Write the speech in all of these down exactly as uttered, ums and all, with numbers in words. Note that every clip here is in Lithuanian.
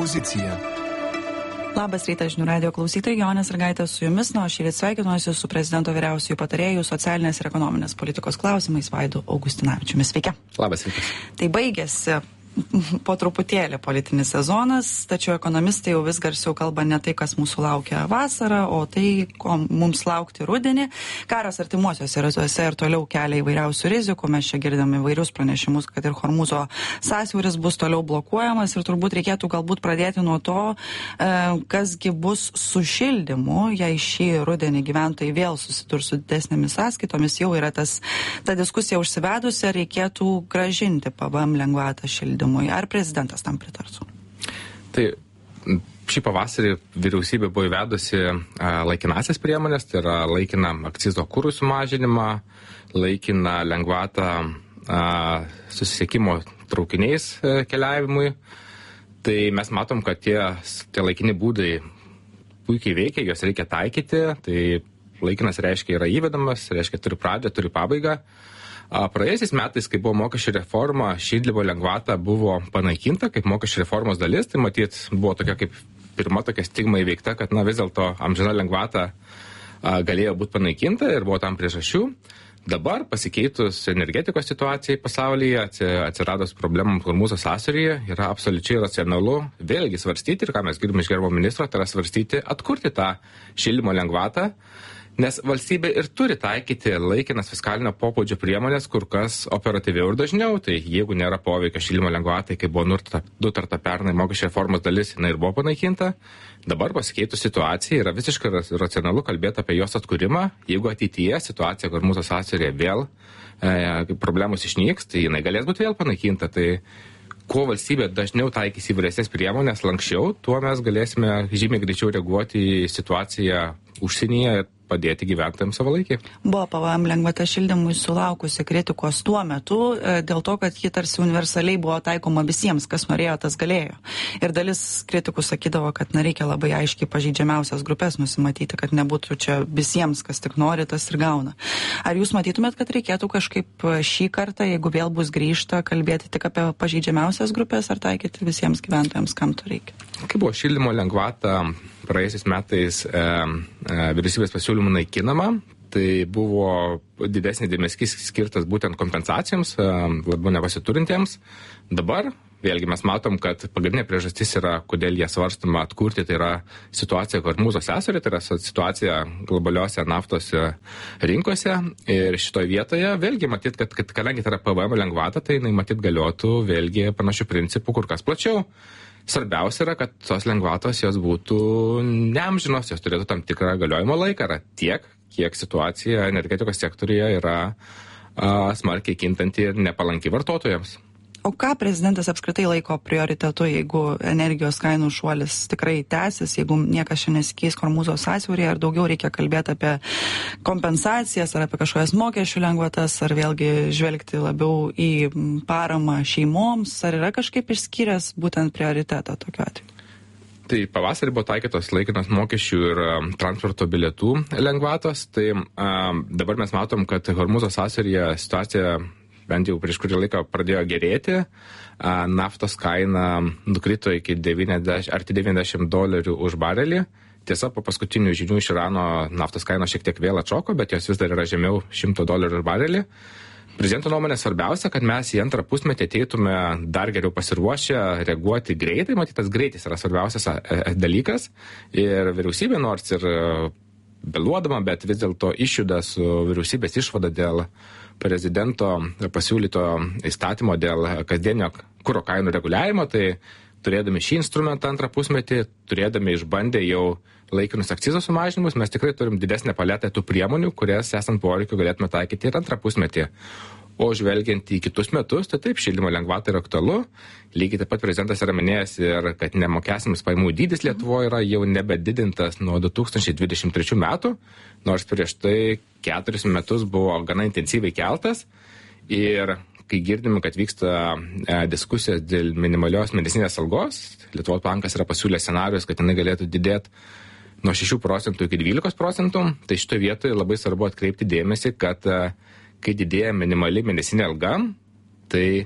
Pozicija. Labas rytas, žinių radio klausytojai, Jonė Sąlygaitė su jumis, na, o šįryt sveikinuosi su prezidento vyriausiųjų patarėjų socialinės ir ekonominės politikos klausimais Vaidu Augustinavičiumi. Sveiki. Labas rytas. Tai baigėsi po truputėlį politinis sezonas, tačiau ekonomistai jau vis garsiau kalba ne tai, kas mūsų laukia vasarą, o tai, ko mums laukti rudenį. Karas artimuosiuose rytuose ir toliau kelia įvairiausių rizikų. Mes čia girdame įvairius pranešimus, kad ir Hormūzo sąsiauris bus toliau blokuojamas ir turbūt reikėtų galbūt pradėti nuo to, kasgi bus su šildymu, jei šį rudenį gyventojai vėl susidurs su didesnėmis sąskaitomis. Jau yra tas, ta diskusija užsivedusi, reikėtų grąžinti P V M lengvatą šildymui. Ar prezidentas tam pritartų? Tai šį pavasarį vyriausybė buvo įvedusi laikinasias priemonės, tai yra laikiną akcizo kurų sumažinimą, laikiną lengvatą a, susisiekimo traukiniais a, keliavimui. Tai mes matom, kad tie, tie laikini būdai puikiai veikia, juos reikia taikyti. Tai laikinas reiškia yra įvedamas, reiškia turi pradžią, turi pabaigą. Praėjusiais metais, kai buvo mokesčių reforma, šildymo lengvata buvo panaikinta kaip mokesčių reformos dalis, tai matyt buvo tokia kaip pirma tokia stigma įveikta, kad na vis dėlto amžina lengvata a, galėjo būti panaikinta ir buvo tam priežasčių. Dabar pasikeitus energetikos situacijai pasaulyje, atsiradus problemam Hormūzo sąsiauryje, yra absoliučiai racionalu vėlgi svarstyti, ir ką mes girdime iš gerbiamo ministro, tai yra svarstyti atkurti tą šildymo lengvatą. Nes valstybė ir turi taikyti laikinas fiskalinio pobūdžio priemonės kur kas operatyviau ir dažniau. Tai jeigu nėra poveikio šildymo lengvatai, kai buvo nutarta pernai mokesčių reformos dalis, jinai ir buvo panaikinta. Dabar pasikeitus situacija yra visiškai racionalu kalbėti apie jos atkūrimą. Jeigu ateityje situacija Hormūzo sąsiauryje vėl e, problemos išnyks, tai jinai galės būti vėl panaikinta. Tai kuo valstybė dažniau taikys įvairesnės priemonės lankščiau, tuo mes galėsime žymiai greičiau reaguoti į situaciją užsienyje ir padėti gyventojams savalaikiai. Buvo P V M lengvata šildymui sulaukusi kritikos tuo metu dėl to, kad ji tarsi universaliai buvo taikoma visiems, kas norėjo, tas galėjo. Ir dalis kritikų sakydavo, kad na, reikia labai aiškiai pažeidžiamiausias grupės nusimatyti, kad nebūtų čia visiems, kas tik nori, tas ir gauna. Ar jūs matytumėt, kad reikėtų kažkaip šį kartą, jeigu vėl bus grįžta, kalbėti tik apie pažeidžiamiausias grupės ar taikyti visiems gyventojams, kam to reikia? Kai buvo šildymo lengvata praėjusiais metais e, e, vyriausybės pasiūlymų naikinama, tai buvo didesnis dėmesys skirtas būtent kompensacijoms, e, labiau nepasiturintiems. Dabar, vėlgi mes matom, kad pagrindinė priežastis yra, kodėl jie svarstama atkurti, tai yra situacija Hormūzo sąsiauryje, tai yra situacija globaliuose naftos rinkose. Ir šitoje vietoje, vėlgi matyt, kad, kad kadangi tai yra P V M lengvata, tai jinai matyt galiotų vėlgi panašių principų kur kas plačiau. Svarbiausia yra, kad tos lengvatos jos būtų neamžinos, jos turėtų tam tikrą galiojimo laiką, yra tiek, kiek situacija energetikos sektoriuje yra a, smarkiai kintanti ir nepalanki vartotojams. O ką prezidentas apskritai laiko prioritetu, jeigu energijos kainų šuolis tikrai tęsis, jeigu niekas čia nesikeis Hormūzo sąsiauryje, ar daugiau reikia kalbėti apie kompensacijas, ar apie kažkokias mokesčių lengvatas, ar vėlgi žvelgti labiau į paramą šeimoms, ar yra kažkaip išskyręs būtent prioritetą tokiu atveju? Tai pavasarį buvo taikytos laikinos mokesčių ir um, transporto bilietų lengvatos, tai um, dabar mes matom, kad Hormūzo sąsiauryje situacija bent jau prieš kurį laiką pradėjo gerėti, naftos kaina nukrito iki devyniasdešimt, arti devyniasdešimt dolerių už barelį. Tiesa, po paskutinių žinių iš Irano naftos kaina šiek tiek vėl atšoko, bet jos vis dar yra žemiau šimto dolerių už barelį. Prezidento nuomonė svarbiausia, kad mes į antrą pusmetį ateitume dar geriau pasiruošę reaguoti greitai, matyt, tas greitis yra svarbiausias dalykas. Ir vyriausybė nors ir vėluodama, bet vis dėlto išjuda su vyriausybės išvada dėl prezidento pasiūlyto įstatymo dėl kasdienio kuro kainų reguliavimo, tai turėdami šį instrumentą antrą pusmetį, turėdami išbandę jau laikinus akcizo sumažinimus, mes tikrai turim didesnę paletę tų priemonių, kurias esant poreikiu galėtume taikyti ir antrą pusmetį. O žvelgiant į kitus metus, tai taip, šildymo lengvata yra aktualu. Lygiai taip pat prezidentas yra minėjęs ir, kad nemokėsimas pajamų dydis Lietuvoje yra jau nebedidintas nuo du tūkstančiai dvidešimt trečių metų, nors prieš tai keturis metus buvo gana intensyviai keltas. Ir kai girdime, kad vyksta e, diskusijos dėl minimalios mėnesinės algos, Lietuvos bankas yra pasiūlęs scenarijus, kad jinai galėtų didėti nuo šešių procentų iki dvylikos procentų, tai šitoje vietoje labai svarbu atkreipti dėmesį, kad e, kai didėja minimali mėnesinė alga, tai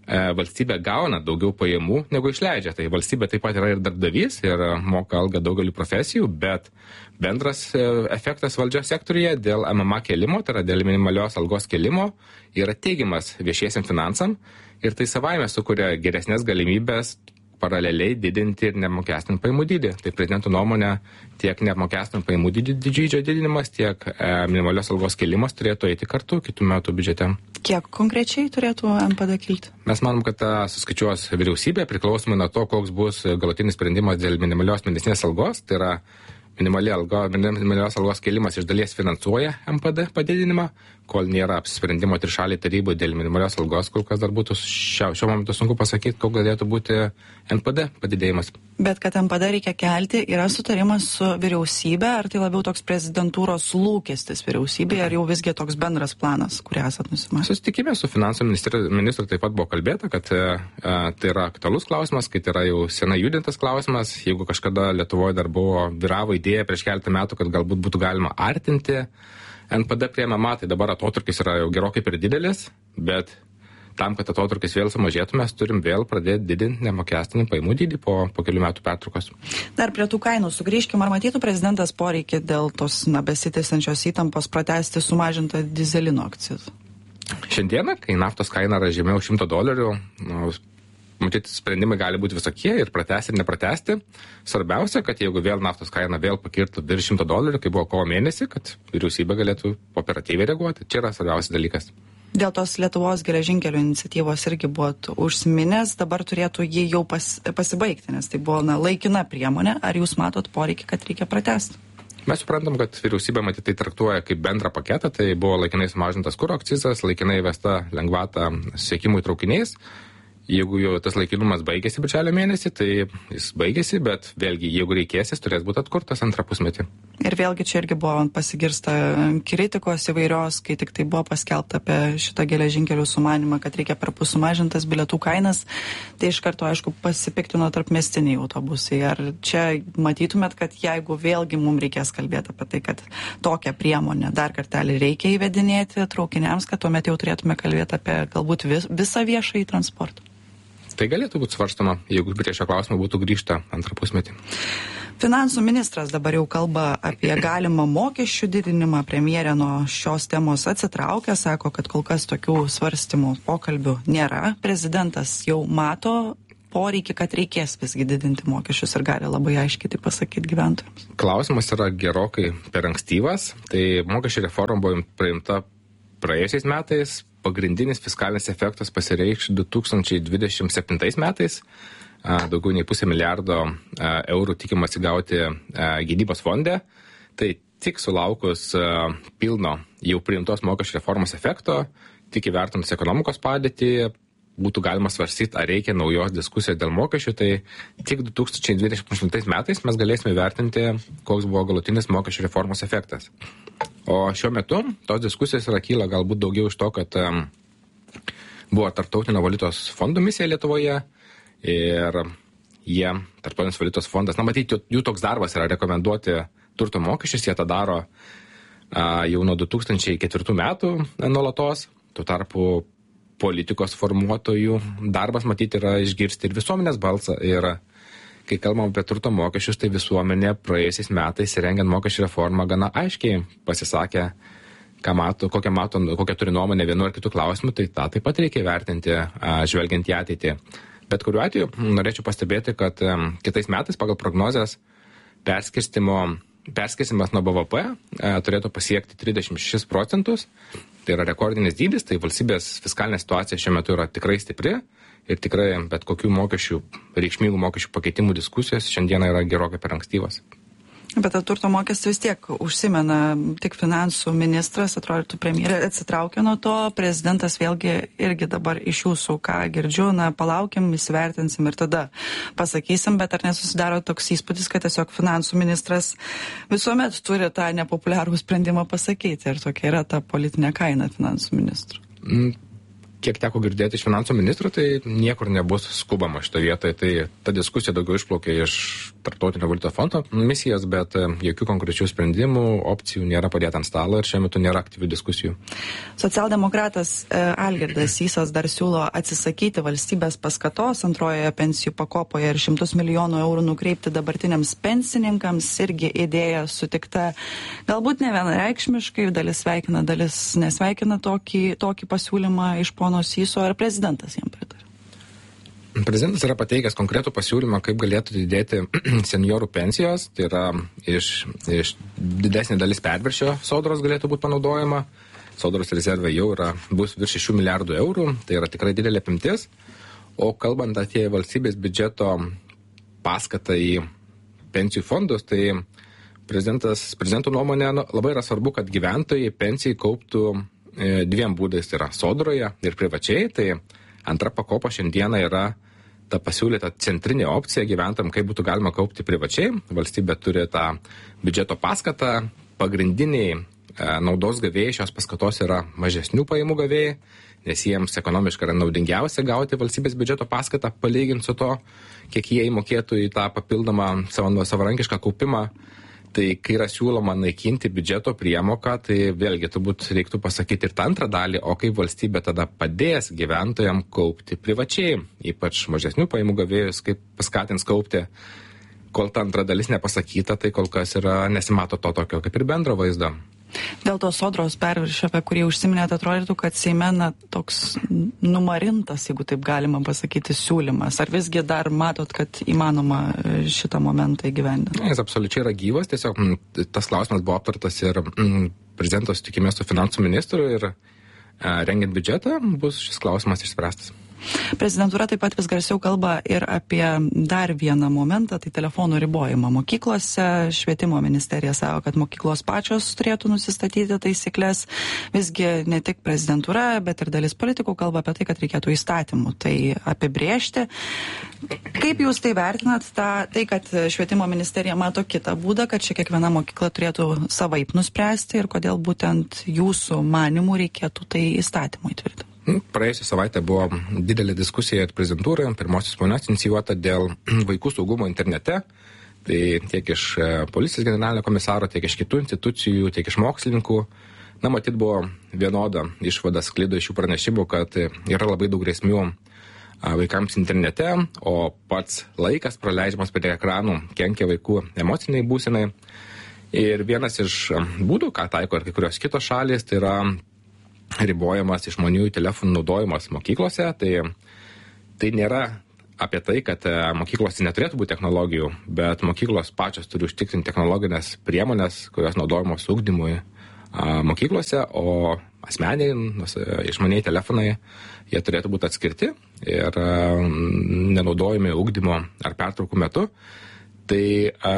valstybė gauna daugiau pajamų negu išleidžia. Tai valstybė taip pat yra ir darbdavys ir moka algą daugeliu profesijų, bet bendras efektas valdžios sektoriuje dėl M M A kelimo, tai yra dėl minimalios algos kelimo, yra teigiamas viešiesiam finansam ir tai savaime sukuria geresnės galimybės paraleliai didinti ir neapmokestinant pajamų dydį. Tai prezidento nuomonė tiek neapmokestinant pajamų dydžio didinimas, tiek e, minimalios algos kėlimas turėtų eiti kartu kitų metų biudžete. Kiek konkrečiai turėtų M P D kilti? Mes manom, kad tą suskaičiuos vyriausybė priklausomai nuo to, koks bus galutinis sprendimas dėl minimalios mėnesinės algos. Tai yra minimali algo, minimalios algos kėlimas iš dalies finansuoja M P D padidinimą, kol nėra apsisprendimo trišaliai tarybai dėl minimalios algos, kol kas dar būtų šio, šiuo momentu sunku pasakyti, koks galėtų būti N P D padidėjimas. Bet kad M P D reikia kelti, yra sutarimas su vyriausybė, ar tai labiau toks prezidentūros lūkestis vyriausybėje, ar jau visgi toks bendras planas, kurį esat nusimatę? Susitikime su finansų ministru, ministru taip pat buvo kalbėta, kad e, tai yra aktualus klausimas, kad yra jau senai judintas klausimas. Jeigu kažkada Lietuvoje dar buvo vyravo idėja prieš keletą metų, kad galbūt būtų galima artinti N P D prie M M A, tai dabar atotrukis yra jau gerokai per didelis, bet tam, kad atotrukis vėl sumažėtų, mes turim vėl pradėti didinti neapmokestinamą pajamų dydį po, po kelių metų pertraukos. Dar prie tų kainų sugrįžkim, ar matytų prezidentas poreikį dėl tos na, besitęsiančios įtampos pratęsti sumažintą dyzelino akcizą? Šiandieną, kai naftos kaina yra žemiau šimto dolerių, nu, matyti, sprendimai gali būti visokie ir pratęsti ir nepratęsti. Svarbiausia, kad jeigu vėl naftos kaina vėl pakirtų virš šimto dolerių, kaip buvo kovo mėnesį, kad vyriausybė galėtų operatyviai reaguoti. Čia yra svarbiausias dalykas. Dėl tos Lietuvos geležinkelių iniciatyvos irgi buvo užsiminęs, dabar turėtų jį jau pas, pasibaigti, nes tai buvo na, laikina priemonė. Ar jūs matot poreikį, kad reikia pratęsti? Mes suprantam, kad vyriausybė matyti tai traktuoja kaip bendrą paketą, tai buvo laikinai sumažintas kuro akcizas, laikinai įvesta lengvata siekimui traukiniais. Jeigu jau tas laikinumas baigėsi birželio mėnesį, tai jis baigėsi, bet vėlgi, jeigu reikės, jis turės būti atkurtas antrą pusmetį. Ir vėlgi čia irgi buvo pasigirsta kritikos įvairios, kai tik tai buvo paskelbta apie šitą geležinkelių sumanimą, kad reikia perpus sumažintas bilietų kainas, tai iš karto, aišku, pasipiktino tarpmiestiniai autobusai. Ar čia matytumėt, kad jeigu vėlgi mums reikės kalbėti apie tai, kad tokią priemonę dar kartelį reikia įvedinėti traukiniams, kad tuomet jau turėtume kalbėti apie galbūt vis, visą viešąjį transportą? Tai galėtų būti svarstama, jeigu prie šio klausimo būtų grįžta antrą pusmetį. Finansų ministras dabar jau kalba apie galimą mokesčių didinimą. Premjerė nuo šios temos atsitraukia, sako, kad kol kas tokių svarstymų pokalbių nėra. Prezidentas jau mato poreikį, kad reikės visgi didinti mokesčius ir gali labai aiškiai tai pasakyti gyventojams. Klausimas yra gerokai per ankstyvas. Tai mokesčių reforma buvo priimta praėjusiais metais. Pagrindinis fiskalinis efektas pasireikš du tūkstančiai dvidešimt septintais metais. Daugiau nei pusę milijardo eurų tikimasi gauti gynybos fonde. Tai tik sulaukus pilno jau priimtos mokesčių reformos efekto, tik įvertinus ekonomikos padėtį, būtų galima svarstyti, ar reikia naujos diskusijos dėl mokesčių. Tai tik du tūkstančiai dvidešimt aštuntais metais mes galėsime vertinti, koks buvo galutinis mokesčių reformos efektas. O šiuo metu tos diskusijos yra kyla galbūt daugiau iš to, kad um, buvo Tarptautinio valiutos fondo misija Lietuvoje ir jie, Tarptautinis valiutos fondas, na matyti, jų toks darbas yra rekomenduoti turto mokesčius, jie tą daro uh, jau nuo du tūkstančiai ketvirtų metų nuolatos, tuo tarpu politikos formuotojų darbas matyti yra išgirsti ir visuomenės balsą. Ir kai kalbam apie turto mokesčius, tai visuomenė praėjusiais metais rengiant mokesčių reformą gana aiškiai pasisakė, ką mato, kokią, mato, kokią turi nuomonę vienu ar kitu klausimu, tai tą taip pat reikia vertinti, žvelgiant į ateitį. Bet kuriuo atveju norėčiau pastebėti, kad kitais metais pagal prognozes perskirstimas nuo B V P turėtų pasiekti trisdešimt šešis procentus. Tai yra rekordinis dydis, tai valstybės fiskalinė situacija šiuo metu yra tikrai stipri. Ir tikrai bet kokių mokesčių, reikšmingų mokesčių pakeitimų diskusijos šiandieną yra gerokai per ankstyvas. Bet tą turto mokestį vis tiek užsimena tik finansų ministras, atrodytų premjerė atsitraukia nuo to, prezidentas vėlgi irgi dabar iš jūsų, ką girdžiu, na palaukim, įsivertinsim ir tada pasakysim, bet ar nesusidaro toks įspūdis, kad tiesiog finansų ministras visuomet turi tą nepopuliarų sprendimą pasakyti ir tokia yra ta politinė kaina finansų ministrų? Mm. kiek teko girdėti iš finansų ministro, tai niekur nebus skubama šito vietoje. Tai ta diskusija daugiau išplaukė iš Tarptautinio valiutos fondo misijos, bet jokių konkrečių sprendimų, opcijų nėra padėta ant stalo ir šiuo metu nėra aktyvių diskusijų. Socialdemokratas Algirdas Sysas dar siūlo atsisakyti valstybės paskatos antrojoje pensijų pakopoje ir šimtus milijonų eurų nukreipti dabartiniams pensininkams. Irgi idėja sutikta galbūt ne vienareikšmiškai, dalis sveikina, dalis nesveikina tokį, tokį pasiūlymą iš pono Syso, ar prezidentas jam pritarė? Prezidentas yra pateikęs konkretų pasiūlymą, kaip galėtų didėti seniorų pensijos, tai yra iš, iš didesnė dalis perviršio sodros galėtų būti panaudojama. Sodros rezervai jau yra, bus virš šešių milijardų eurų, tai yra tikrai didelė apimtis. O kalbant apie valstybės biudžeto paskatą į pensijų fondus, tai prezidentas, prezidento nuomonė labai yra svarbu, kad gyventojai pensijai kauptų e, dviem būdais, tai yra sodroje ir privačiai. Tai antra pakopa šiandieną yra ta pasiūlyta centrinė opcija gyventam, kaip būtų galima kaupti privačiai. Valstybė turi tą biudžeto paskatą. Pagrindiniai e, naudos gavėjai šios paskatos yra mažesnių pajamų gavėjai, nes jiems ekonomiškai yra naudingiausia gauti valstybės biudžeto paskatą, palyginti su to, kiek jie įmokėtų į tą papildomą savo savarankišką kaupimą. Tai kai yra siūloma naikinti biudžeto priemoką, tai vėlgi turbūt reiktų pasakyti ir tą antrą dalį, o kaip valstybė tada padės gyventojams kaupti privačiai, ypač mažesnių pajamų gavėjus, kaip paskatins kaupti. Kol ta antra dalis nepasakyta, tai kol kas yra, nesimato to tokio kaip ir bendro vaizdo. Dėl to sodros perviršio, apie kurį užsiminėte, atrodytų, kad Seime na, toks numarintas, jeigu taip galima pasakyti, siūlymas. Ar visgi dar matot, kad įmanoma šitą momentą įgyvendinti? Jis absoliučiai yra gyvas, tiesiog tas klausimas buvo aptartas ir mm, prezidento sutikime su finansų ministru ir e, rengiant biudžetą bus šis klausimas išspręstas. Prezidentūra taip pat vis garsiau kalba ir apie dar vieną momentą, tai telefonų ribojimą mokyklose. Švietimo ministerija sako, kad mokyklos pačios turėtų nusistatyti taisyklės. Visgi ne tik prezidentūra, bet ir dalis politikų kalba apie tai, kad reikėtų įstatymų tai apibrėžti. Kaip jūs tai vertinat, tą, tai, kad švietimo ministerija mato kitą būdą, kad čia kiekviena mokykla turėtų savaip nuspręsti ir kodėl būtent jūsų manimų reikėtų tai įstatymų įtvirtinti? Praėjusią savaitę buvo didelė diskusija prezidentūroje, pirmosios ponios inicijuota dėl vaikų saugumo internete. Tai tiek iš policijos generalinio komisaro, tiek iš kitų institucijų, tiek iš mokslininkų. Na, matyt, buvo vienoda išvada sklido iš šių pranešimų, kad yra labai daug grėsmių vaikams internete, o pats laikas praleidžiamas prie ekranų kenkia vaikų emociniai būsenai. Ir vienas iš būdų, ką taiko ir kai kurios kitos šalys, tai yra ribojamas išmaniųjų telefonų naudojimas mokyklose. Tai, tai nėra apie tai, kad mokyklose neturėtų būti technologijų, bet mokyklos pačios turi užtikrinti technologinės priemonės, kurios naudojamos ugdymui a, mokyklose, o asmeniai išmaniai telefonai jie turėtų būti atskirti ir a, nenaudojami ugdymo ar pertraukų metu. Tai a,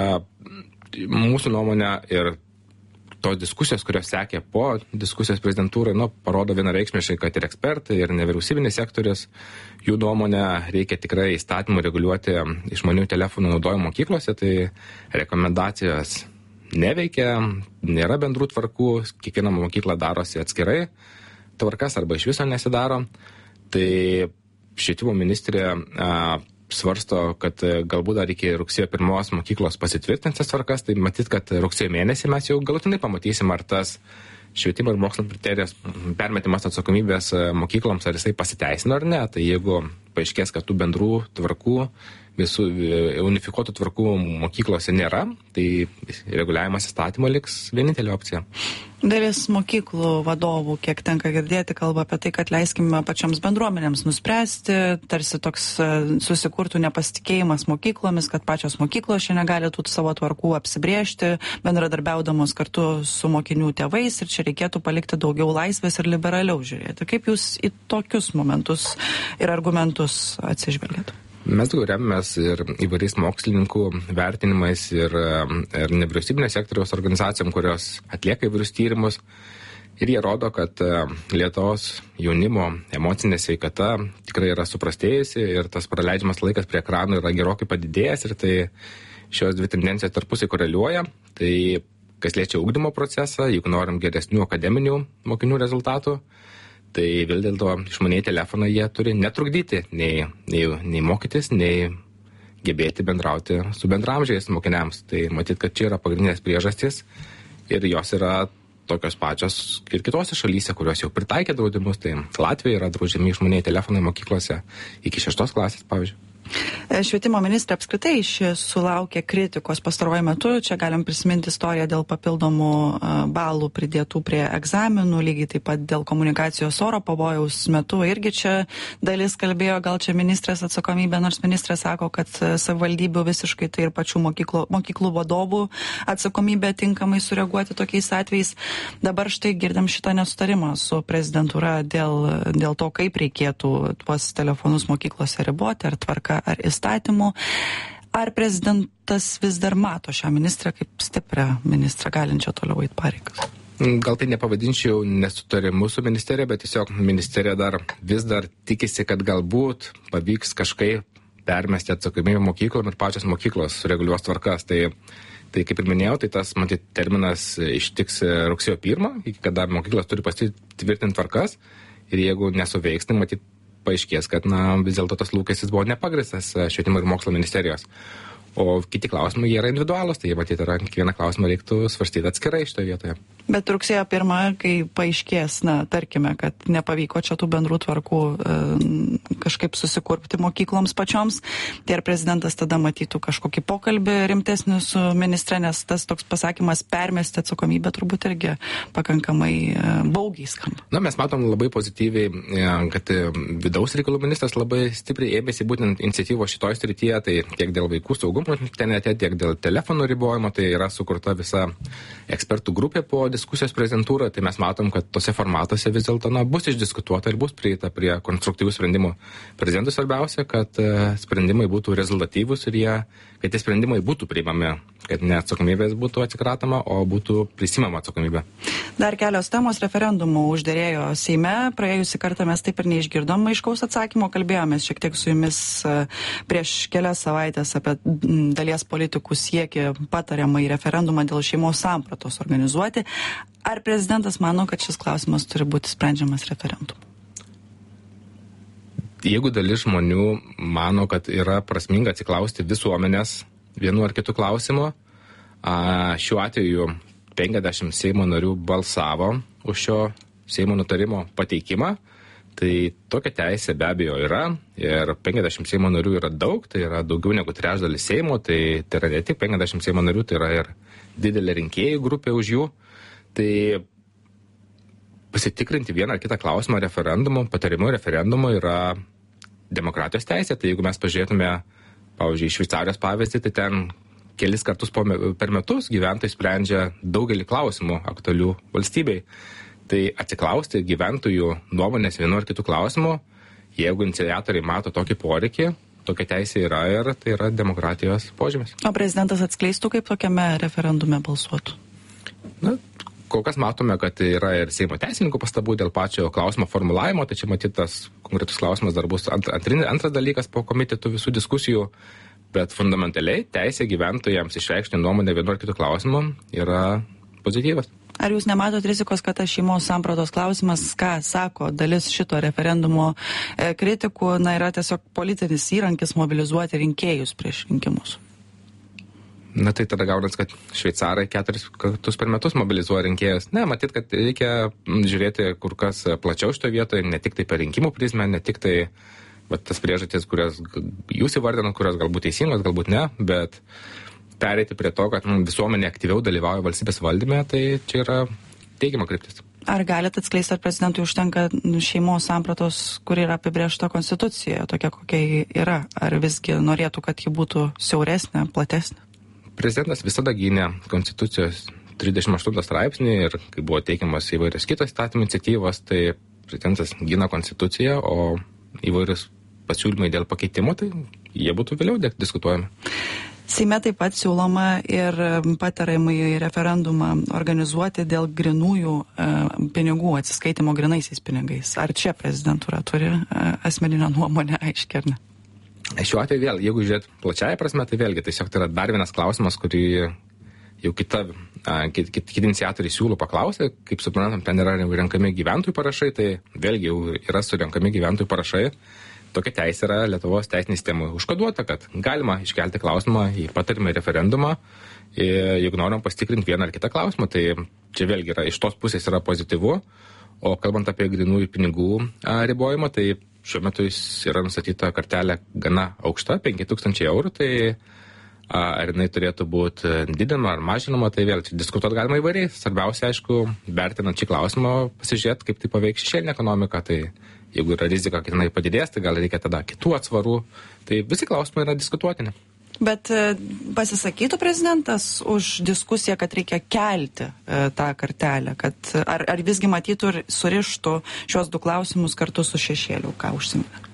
mūsų nuomonė ir tos diskusijos, kurios sekė po diskusijos prezidentūrai, nu, parodo vienareikšmiškai, kad ir ekspertai, ir nevyriausybinis sektorius, jų nuomonę reikia tikrai įstatymų reguliuoti išmanių telefonų naudojimo mokyklose, tai rekomendacijos neveikia, nėra bendrų tvarkų, kiekviena mokykla darosi atskirai tvarkas arba iš viso nesidaro. Tai švietimo ministrė a, svarsto, kad galbūt dar iki rugsėjo pirmos mokyklos pasitvirtintas tvarkas, tai matyt, kad rugsėjo mėnesį mes jau galutinai pamatysim, ar tas švietimo ir mokslo kriterijos permetimas atsakomybės mokykloms, ar jisai pasiteisino ar ne. Tai jeigu paaiškės, kad tų bendrų tvarkų, visų unifikuotų tvarkų mokyklose nėra, tai reguliavimas įstatymo liks vienintelė opcija. Dalis mokyklų vadovų, kiek tenka girdėti, kalba apie tai, kad leiskime pačiams bendruomenėms nuspręsti, tarsi toks susikurtų nepasitikėjimas mokyklomis, kad pačios mokyklos čia negali tų savo tvarkų apsibrėžti, bendradarbiaudamos kartu su mokinių tėvais, ir čia reikėtų palikti daugiau laisvės ir liberaliau žiūrėti. Kaip jūs į tokius momentus ir argumentus atsižvelgėte? Mes daugiau remiamės ir įvairiais mokslininkų vertinimais ir, ir nevyriausybinės sektoriaus organizacijom, kurios atlieka įvairius tyrimus. Ir jie rodo, kad Lietuvos jaunimo emocinė sveikata tikrai yra suprastėjusi ir tas praleidžiamas laikas prie ekranų yra gerokai padidėjęs, ir tai šios dvi tendencijos tarpusai koreliuoja. Tai kas liečia ugdymo procesą, juk norim geresnių akademinių mokinių rezultatų, Tai vėl dėl to išmaniai telefoną jie turi netrukdyti nei, nei, nei mokytis, nei gebėti bendrauti su bendramžiais mokiniams. Tai matyt, kad čia yra pagrindinės priežastys ir jos yra tokios pačios ir kitose šalyse, kurios jau pritaikė draudimus. Tai Latvijoje yra draudžiami išmaniai telefonai mokyklose iki šeštos klasės, pavyzdžiui. Švietimo ministrė apskritai sulaukė kritikos pastaruoju metu. Čia galim prisiminti istoriją dėl papildomų balų pridėtų prie egzaminų, lygiai taip pat dėl komunikacijos oro pavojaus metu. Irgi čia dalis kalbėjo, gal čia ministrės atsakomybė, nors ministrė sako, kad savivaldybių visiškai tai ir pačių mokyklų, mokyklų vadovų atsakomybė tinkamai sureaguoti tokiais atvejais. Dabar štai girdam šitą nesutarimą su prezidentūra dėl, dėl to, kaip reikėtų tuos telefonus mokyklose riboti, ar tvarka ar įstatymų. Ar prezidentas vis dar mato šią ministrę kaip stiprią ministrą, galinčią toliau eiti pareigas? Gal tai nepavadinčiau nesutarimu su ministerija, bet tiesiog ministerija dar vis dar tikisi, kad galbūt pavyks kažkaip permesti atsakomybę mokyklom ir pačios mokyklos sureguliuos tvarkas. Tai, tai kaip ir minėjau, tai tas, matyt, terminas ištiks rugsėjo pirmą, iki kada mokyklos turi pasitvirtinti tvarkas ir jeigu nesuveiks, tai matyt, paaiškės, kad na, vis dėlto tas lūkestis buvo nepagristas Švietimo ir mokslo ministerijos. O kiti klausimai jie yra individualūs, tai matyt, yra kiekvieną klausimą reiktų svarstyti atskirai šitoje vietoje. Bet rugsėjo pirmą, kai paaiškės, na, tarkime, kad nepavyko čia tų bendrų tvarkų e, kažkaip susikurpti mokykloms pačioms, tai ar prezidentas tada matytų kažkokį pokalbį rimtesnį su ministre, nes tas toks pasakymas permesti atsakomybę turbūt irgi pakankamai e, baugiai skamba. Na, mes matom labai pozityviai, kad vidaus reikalų ministras labai stipriai ėmėsi būtent iniciatyvos šitoje srityje, tai tiek dėl vaikų saugumo internete, tiek dėl telefonų ribojimo, tai yra sukurta visa ekspertų grupė po diskusijos prezidentūroje, tai mes matom, kad tose formatuose vis dėlto na, bus išdiskutuota ir bus prieita prie konstruktyvių sprendimų. Prezidentui svarbiausia, kad uh, sprendimai būtų rezultatyvūs ir jie, kad tie sprendimai būtų priimami, kad ne atsakomybės būtų atsikratoma, o būtų prisimama atsakomybė. Dar kelios temos referendumų užderėjo Seime. Praėjusį kartą mes taip ir neišgirdom aiškaus atsakymo. Kalbėjomės šiek tiek su jumis prieš kelias savaitės apie dalies politikų siekį patariamą į referendumą dėl šeimos sampratos organizuoti. Ar prezidentas mano, kad šis klausimas turi būti sprendžiamas referendumu? Jeigu dalis žmonių mano, kad yra prasminga atsiklausti visuomenės vienu ar kitu klausimu, šiuo atveju penkiasdešimt Seimo narių balsavo už šio Seimo nutarimo pateikimą, tai tokia teisė be abejo yra ir penkiasdešimt Seimo narių yra daug, tai yra daugiau negu trečdalis Seimo, tai, tai yra ne tik penkiasdešimt Seimo narių, tai yra ir didelė rinkėjų grupė už jų. Tai pasitikrinti vieną ar kitą klausimą referendumu, patarimu referendumu yra demokratijos teisė. Tai jeigu mes pažiūrėtume, pavyzdžiui, Šveicarijos pavyzdį, tai ten kelis kartus po, per metus gyventojai sprendžia daugelį klausimų aktualių valstybei. Tai atsiklausti gyventojų nuomonės vienu ar kitu klausimu, jeigu iniciatoriai mato tokį poreikį, tokia teisė yra ir tai yra demokratijos požymis. O prezidentas atskleistų, kaip tokiame referendume balsuotų? Na, kol kas matome, kad yra ir Seimo teisininkų pastabų dėl pačio klausimo formulavimo, tai čia matyt tas konkretus klausimas dar bus ant, antrin, antras dalykas po komitetų visų diskusijų, bet fundamentaliai teisė gyventojams išreikšti nuomonę vienu ar kitu klausimu yra pozityvas. Ar jūs nematot rizikos, kad tas šeimos sampratos klausimas, ką sako dalis šito referendumo e, kritikų, na, yra tiesiog politinis įrankis mobilizuoti rinkėjus prieš rinkimus? Na tai tada gaunasi, kad šveicarai keturis kartus per metus mobilizuoja rinkėjus. Ne, matyt, kad reikia žiūrėti kur kas plačiau šitoje vietoje, ne tik tai per rinkimų prizmę, ne tik tai va, tas priežastis, kurias jūs įvardinat, kurios galbūt teisingos, galbūt ne, bet pereiti prie to, kad visuomenė aktyviau dalyvauja valstybės valdyme, tai čia yra teigiama kryptis. Ar galite atskleisti, ar prezidentui užtenka šeimos sampratos, kur yra apibrėžta konstitucijoje, tokia kokia yra, ar visgi norėtų, kad ji būtų siauresnė, platesnė? Prezidentas visada gynė konstitucijos trisdešimt aštuntą straipsnį ir kai buvo teikiamas įvairios kitos įstatymų iniciatyvos, tai prezidentas gina konstituciją, o įvairius pasiūlymai dėl pakeitimo, tai jie būtų vėliau diskutuojami. Seime taip pat siūloma ir patariamai referendumą organizuoti dėl grinųjų e, pinigų, atsiskaitimo grinaisiais pinigais. Ar čia prezidentūra turi e, asmeninę nuomonę aiškiai ar ne? Šiuo atveju vėl, jeigu žiūrėt plačiaja prasme, tai vėlgi tiesiog tai yra dar vienas klausimas, kurį jau kita, kiti, kiti iniciatoriai siūlo paklausę, kaip suprantam, ten yra renkami gyventojų parašai, tai vėlgi jau yra surenkami gyventojų parašai. Tokia teisė yra Lietuvos teisinė sistema užkoduota, kad galima iškelti klausimą į patarimą referendumą, jeigu norim pasitikrinti vieną ar kitą klausimą, tai čia vėlgi yra, iš tos pusės yra pozityvu, o kalbant apie grynųjų pinigų ribojimą, tai šiuo metu jis yra nustatyta kartelė gana aukšta, penki tūkstančiai eurų, tai ar jinai turėtų būti didinama ar mažinama, tai vėl čia diskutuoti galima įvairiai. Svarbiausia, aišku, vertinant šį klausimą, pasižiūrėti, kaip tai paveiks šešėlinę ekonomiką. Tai jeigu yra rizika, kad jinai padidės, tai gal reikia tada kitų atsvarų. Tai visi klausimai yra diskutuotini. Bet pasisakytų prezidentas už diskusiją, kad reikia kelti e, tą kartelę, kad ar, ar visgi matytų ir surištų šios du klausimus kartu su šešėliu, ką užsiminė?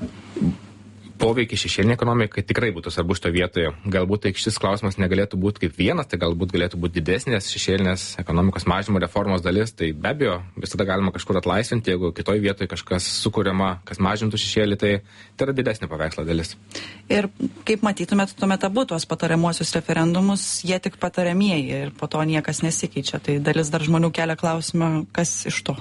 Poveikį šešėlinė ekonomikai tikrai būtų svarbu šito vietoje. Galbūt tai šis klausimas negalėtų būti kaip vienas, tai galbūt galėtų būti didesnės šešėlinės ekonomikos mažinimo reformos dalis. Tai be abejo, visada galima kažkur atlaisvinti, jeigu kitoj vietoje kažkas sukuriama, kas mažintų šešėlį, tai tai yra didesnė paveikslo dalis. Ir kaip matytumėt, tuomet abu tuos patariamuosius referendumus, jie tik patariamieji ir po to niekas nesikeičia. Tai dalis dar žmonių kelia klausimą, kas iš to?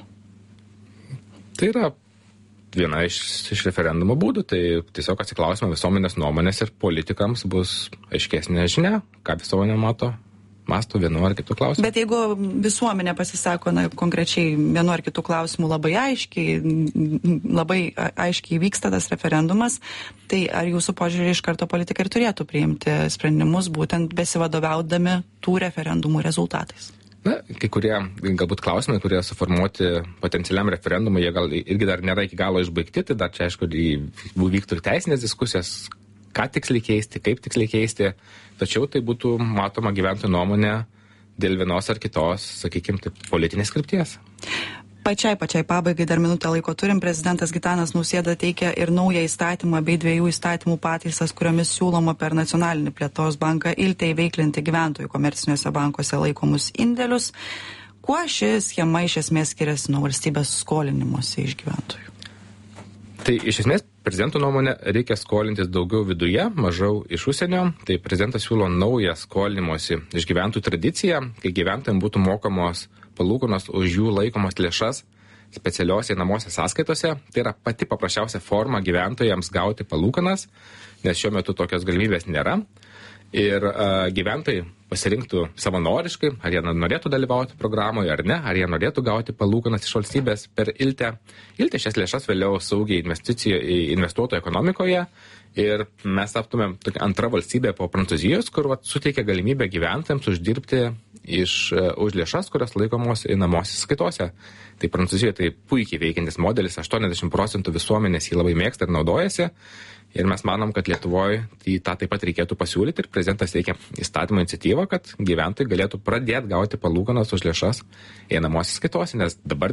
Tai yra viena iš, iš referendumo būdų, tai tiesiog atsiklausime visuomenės nuomonės ir politikams bus aiškesnė žinia, ką visuomenė mato, masto vienu ar kitų klausimų. Bet jeigu visuomenė pasisako na, konkrečiai vienu ar kitų klausimų labai aiškiai, labai aiškiai vyksta tas referendumas, tai ar jūsų požiūrį iš karto politikai ir turėtų priimti sprendimus būtent besivadovaudami tų referendumų rezultatais? Na, kai kurie galbūt klausimai, kurie suformuoti potencialiam referendumui, jie gal irgi dar nėra iki galo išbaigti, tai dar čia aišku vyktų ir teisinės diskusijos, ką tiksliai keisti, kaip tiksliai keisti, tačiau tai būtų matoma gyventojų nuomonė dėl vienos ar kitos, sakykime, taip, politinės krypties. Pačiai, pačiai pabaigai dar minutę laiko turim. Prezidentas Gitanas Nausėda teikia ir naują įstatymą bei dviejų įstatymų pataisas, kuriomis siūloma per nacionalinį plėtros banką Ilte įveiklinti gyventojų komerciniuose bankuose laikomus indėlius. Kuo ši schema iš esmės skiriasi nuo valstybės skolinimuose iš gyventojų? Tai iš esmės prezidento nuomonė reikia skolintis daugiau viduje, mažiau iš užsienio. Tai prezidentas siūlo naują skolinimuose iš gyventojų tradiciją, kai gyventojams būtų mokamos palūkanos už jų laikomas lėšas specialiuose namuose sąskaitose. Tai yra pati paprasčiausia forma gyventojams gauti palūkanas, nes šiuo metu tokios galimybės nėra. Ir uh, gyventojai pasirinktų savanoriškai, ar jie norėtų dalyvauti programoje ar ne, ar jie norėtų gauti palūkanas iš valstybės per Ilte. Ilte šias lėšas vėliau saugiai investuotų ekonomikoje ir mes taptume antra valstybė po Prancūzijos, kur vat, suteikia galimybę gyventojams uždirbti iš, uh, už lėšas, kurios laikomos einamosios sąskaitose. Tai Prancūzijoje tai puikiai veikiantis modelis, aštuoniasdešimt procentų visuomenės jį labai mėgsta ir naudojasi. Ir mes manom, kad Lietuvoje tai tą taip pat reikėtų pasiūlyti ir prezidentas teikia įstatymo iniciatyvą, kad gyventojai galėtų pradėti gauti palūkanas už lėšas einamosios sąskaitose, nes dabar